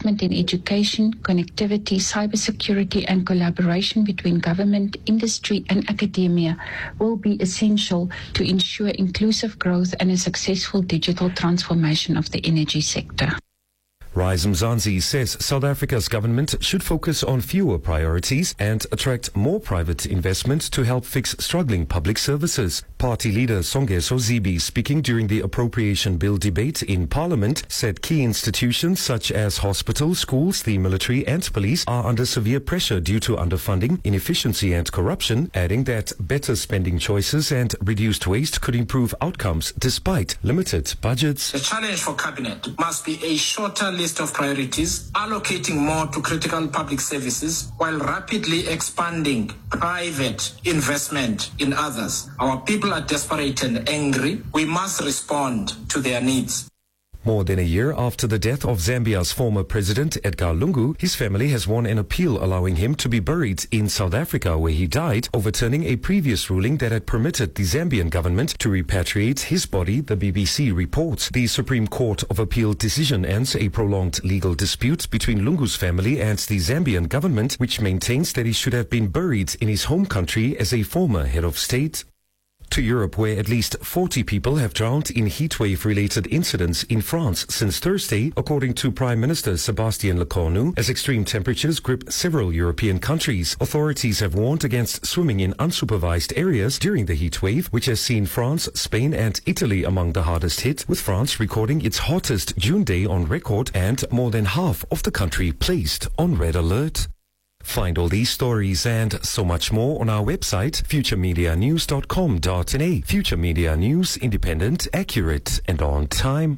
investment in education, connectivity, cybersecurity, and collaboration between government, industry, and academia will be essential to ensure inclusive growth and a successful digital transformation of the energy sector. Rise Mzansi says South Africa's government should focus on fewer priorities and attract more private investment to help fix struggling public services. Party leader Songezo Zibi, speaking during the appropriation bill debate in Parliament, said key institutions such as hospitals, schools, the military and police are under severe pressure due to underfunding, inefficiency and corruption, adding that better spending choices and reduced waste could improve outcomes despite limited budgets. The challenge for Cabinet must be a shorter list of priorities, allocating more to critical public services while rapidly expanding private investment in others. Our people are desperate and angry. We must respond to their needs. More than a year after the death of Zambia's former president, Edgar Lungu, his family has won an appeal allowing him to be buried in South Africa, where he died, overturning a previous ruling that had permitted the Zambian government to repatriate his body, the BBC reports. The Supreme Court of Appeal decision ends a prolonged legal dispute between Lungu's family and the Zambian government, which maintains that he should have been buried in his home country as a former head of state. To Europe, where at least 40 people have drowned in heatwave-related incidents in France since Thursday, according to Prime Minister Sébastien Lecornu, as extreme temperatures grip several European countries. Authorities have warned against swimming in unsupervised areas during the heatwave, which has seen France, Spain and Italy among the hardest hit, with France recording its hottest June day on record and more than half of the country placed on red alert. Find all these stories and so much more on our website, futuremedianews.com.na. Future Media News, independent, accurate and on time.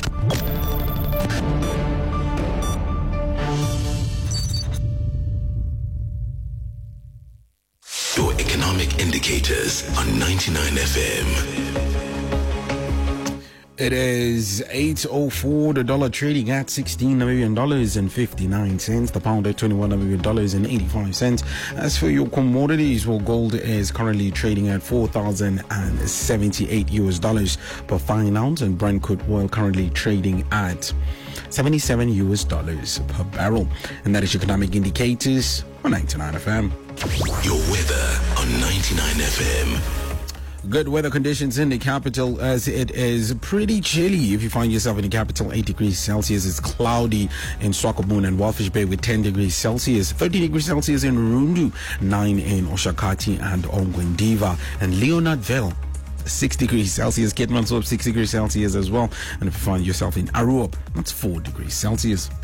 Your economic indicators on 99 FM. It is 8:04. The dollar trading at $16 Namibian and 59 cents. The pound at $21 Namibian and 85 cents. As for your commodities, well, gold is currently trading at $4,078 per fine ounce, and Brent crude oil currently trading at $77 per barrel. And that is economic indicators on 99 FM. Your weather on 99 FM. Good weather conditions in the capital, as it is pretty chilly. If you find yourself in the capital, 8 degrees Celsius. It's cloudy in Swakopmund and Walfish Bay with 10 degrees Celsius, 13 degrees Celsius in Rundu, 9 in Oshakati and Ongwendiva, and Leonardville, 6 degrees Celsius. Keetmanshoop, 6 degrees Celsius as well. And if you find yourself in Aruop, that's 4 degrees Celsius.